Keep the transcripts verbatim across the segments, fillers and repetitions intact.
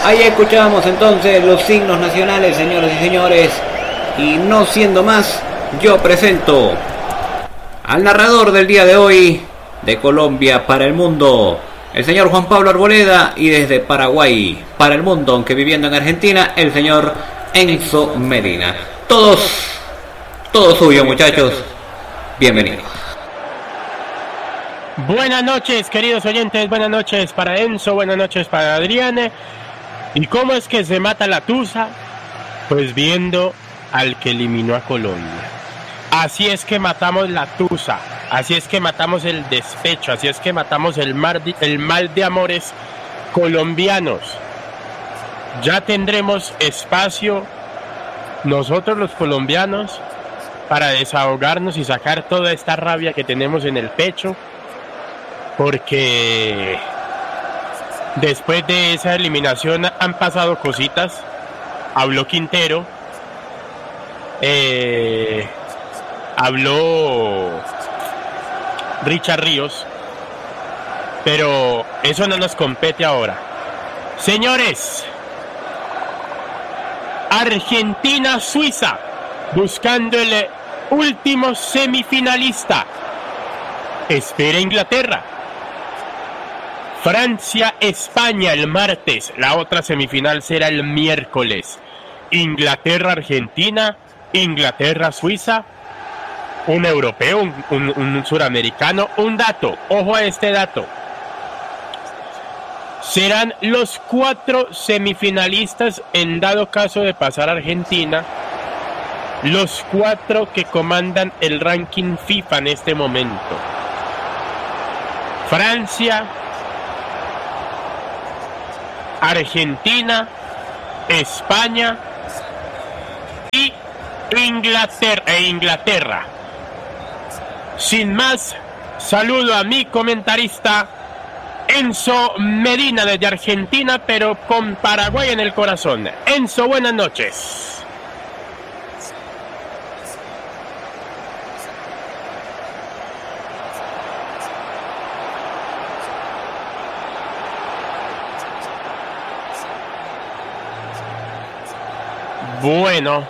Ahí escuchábamos entonces los signos nacionales, señoras y señores. Y no siendo más, yo presento al narrador del día de hoy de Colombia para el mundo, el señor Juan Pablo Arboleda, y desde Paraguay para el mundo, aunque viviendo en Argentina, el señor Enzo Medina. Todos, todo suyo, muchachos. Bienvenidos. Buenas noches, queridos oyentes. Buenas noches para Enzo, buenas noches para Adriane. ¿Y cómo es que se mata la tusa? Pues viendo al que eliminó a Colombia. Así es que matamos la tusa, así es que matamos el despecho, así es que matamos el, mar de, el mal de amores colombianos. Ya tendremos espacio nosotros los colombianos para desahogarnos y sacar toda esta rabia que tenemos en el pecho, porque después de esa eliminación han pasado cositas. Habló Quintero, eh, habló Richard Ríos, pero eso no nos compete ahora. Señores, Argentina-Suiza, buscando el último semifinalista. Espera Inglaterra. Francia-España el martes. La otra semifinal será el miércoles. Inglaterra-Argentina, Inglaterra-Suiza, un europeo, un, un, un suramericano. Un dato, ojo a este dato. Serán los cuatro semifinalistas en dado caso de pasar a Argentina, los cuatro que comandan el ranking FIFA en este momento. Francia, Argentina, España y Inglaterra, e Inglaterra. Sin más, saludo a mi comentarista Enzo Medina desde Argentina, pero con Paraguay en el corazón. Enzo, buenas noches. Bueno,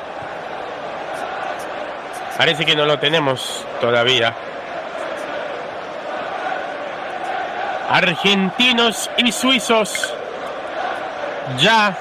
parece que no lo tenemos todavía. Argentinos y suizos ya.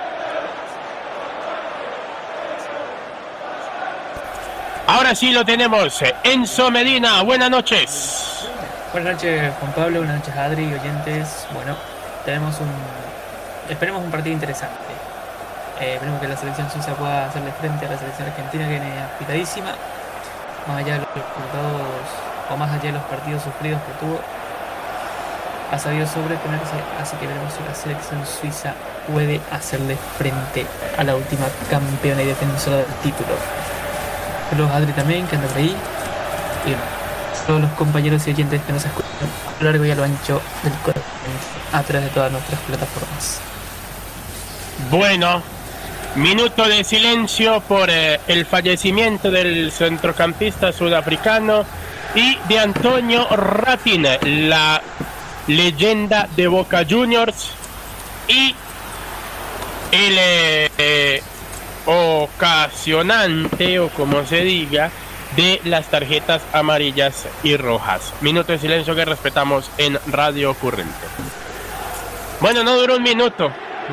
Ahora sí lo tenemos. Enzo Medina, buenas noches. Buenas noches, Juan Pablo, buenas noches, Adri y oyentes. Bueno, tenemos un... esperemos un partido interesante. Eh, esperemos que la selección suiza pueda hacerle frente a la selección argentina, que viene aspitadísima. Más allá de los resultados, o más allá de los partidos sufridos que tuvo, ha sabido sobreponerse, así que veremos si la selección suiza puede hacerle frente a la última campeona y defensora del título. Saludos a Adri también, que anda por ahí, y a todos los compañeros y oyentes que nos escuchan a lo largo y a lo ancho del continente a través de todas nuestras plataformas. Bueno, minuto de silencio por eh, el fallecimiento del centrocampista sudafricano y de Antonio Ratin, la leyenda de Boca Juniors y el eh, ocasionante, o como se diga, de las tarjetas amarillas y rojas. Minuto de silencio que respetamos en Radio Ocurrente. Bueno, no duró un minuto,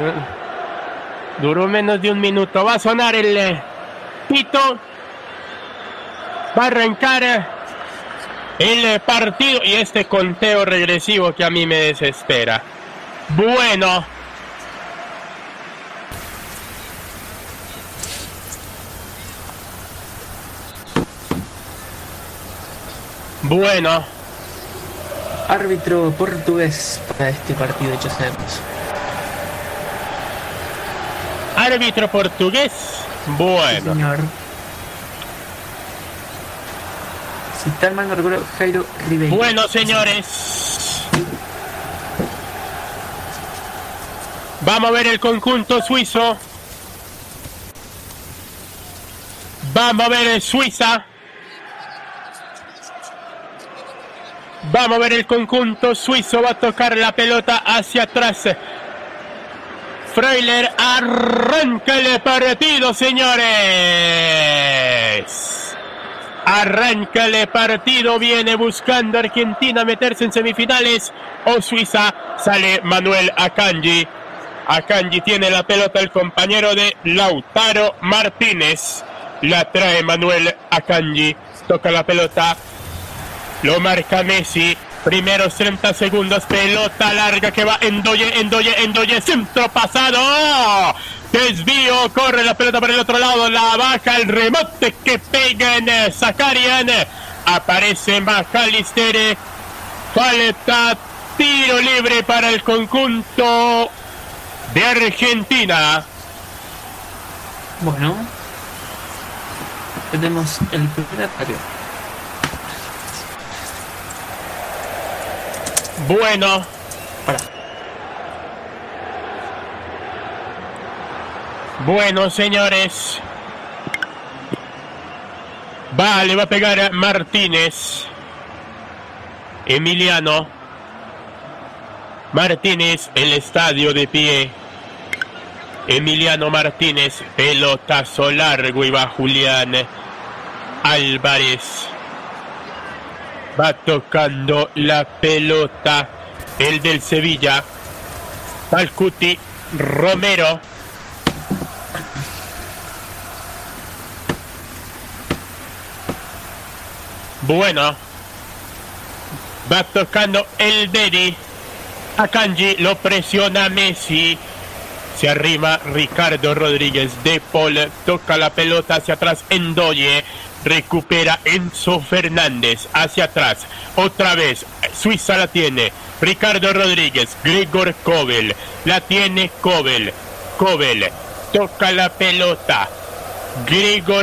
duró menos de un minuto. Va a sonar el eh, pito, va a arrancar eh, el eh, partido y este conteo regresivo que a mí me desespera. Bueno, bueno, árbitro portugués para este partido de José Hermoso. Árbitro portugués. Bueno. Sí, señor. Si tal mal no recuerdo, Jairo Ribeiro. Bueno, señores, vamos a ver el conjunto suizo. Vamos a ver el Suiza. Vamos a ver el conjunto suizo. Va a tocar la pelota hacia atrás. Freuler, arranca el partido, señores. Arranca el partido, viene buscando Argentina meterse en semifinales o Suiza. Sale Manuel Akanji. Akanji tiene la pelota, el compañero de Lautaro Martínez. La trae Manuel Akanji. Toca la pelota. Lo marca Messi. Primeros treinta segundos. Pelota larga que va Ndoye, Ndoye, Ndoye. Centro pasado. Desvío. Corre la pelota por el otro lado. La baja. El remote que pega en Zakarian. Aparece McAllister. Falta. Tiro libre para el conjunto de Argentina. Bueno, tenemos el primer ataque. Bueno. Para. Bueno, señores. Vale, va a pegar a Martínez. Emiliano Martínez, el estadio de pie. Emiliano Martínez, pelotazo largo y va Julián Álvarez. Va tocando la pelota el del Sevilla. Palcuti, Romero. Bueno. Va tocando el Dedi. Akanji, lo presiona Messi. Se arrima Ricardo Rodríguez. De Paul toca la pelota hacia atrás. Ndoye recupera Enzo Fernández hacia atrás. Otra vez Suiza la tiene. Ricardo Rodríguez. Gregor Kobel. La tiene Kobel. Kobel toca la pelota. Gregor